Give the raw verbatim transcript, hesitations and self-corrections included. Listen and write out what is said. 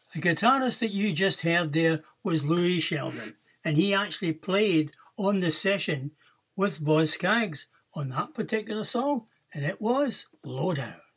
The guitarist that you just heard there was Louis Sheldon, and he actually played on the session with Boz Scaggs on that particular song, and it was Lowdown.